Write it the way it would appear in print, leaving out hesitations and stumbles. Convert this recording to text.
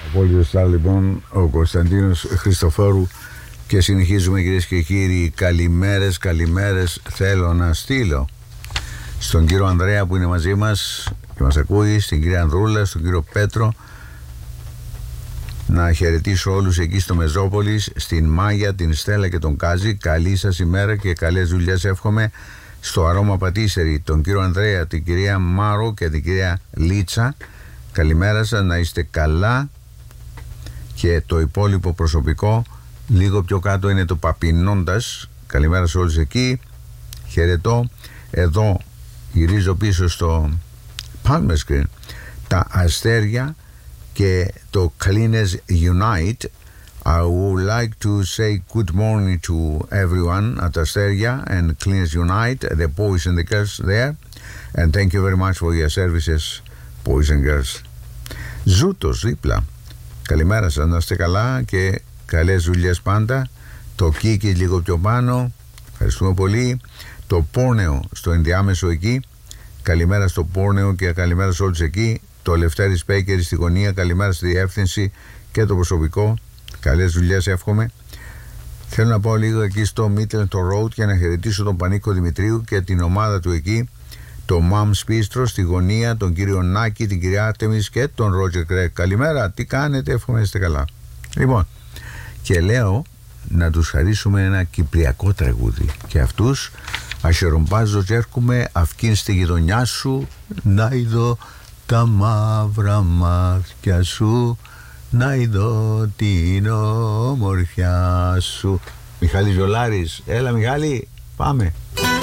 Πολύ σωστά λοιπόν ο Κωνσταντίνος Χριστοφόρου και συνεχίζουμε, κυρίες και κύριοι. Καλημέρες θέλω να στείλω στον κύριο Ανδρέα που είναι μαζί μας και μας ακούει, στην κυρία Ανδρούλα, στον κύριο Πέτρο. Να χαιρετήσω όλους εκεί στο Μεζόπολης, στην Μάγια, την Στέλλα και τον Κάζη. Καλή σας ημέρα και καλές δουλειές εύχομαι. Στο Αρώμα Πατήσερη τον κύριο Ανδρέα, την κυρία Μάρο και την κυρία Λίτσα. Καλημέρα σας, να είστε καλά. Και το υπόλοιπο προσωπικό λίγο πιο κάτω είναι το Παπινώντας. Καλημέρα σε όλους εκεί. Χαιρετώ. Εδώ γυρίζω πίσω στο Palmer Screen τα αστέρια και το Cleaners Unite. I would like to say good morning to everyone at Asteria and Cleaners Unite, the boys and the girls there, and thank you very much for your services, boys and girls. Ζούτος δίπλα. Καλημέρα σας, να είστε καλά και καλές δουλειές πάντα. Το Κίκι λίγο πιο πάνω. Ευχαριστούμε πολύ. Το Πόρνεο στο ενδιάμεσο εκεί. Καλημέρα στο Πόρνεο και καλημέρα σε όλους εκεί. Το Λευτέρης Πέικερη στη γωνία. Καλημέρα στη διεύθυνση και το προσωπικό. Καλές δουλειές εύχομαι. Θέλω να πάω λίγο εκεί στο Middleton Road για να χαιρετήσω τον Πανίκο Δημητρίου και την ομάδα του εκεί. Το Μαμς Πίστρο στη γωνία, τον κύριο Νάκη, την κυρία Άρτεμις και τον Ρότζερ Κρέκ. Καλημέρα, τι κάνετε, εύχομαι να είστε καλά. Λοιπόν, και λέω να τους χαρίσουμε ένα κυπριακό τραγούδι. Και αυτούς ασχερομπάζω και έρχομαι αυκήν στη γειτονιά σου, να είδω τα μαύρα μάτια σου, να είδω την ομορφιά σου. Μιχάλης Βιολάρης, έλα Μιχάλη, πάμε.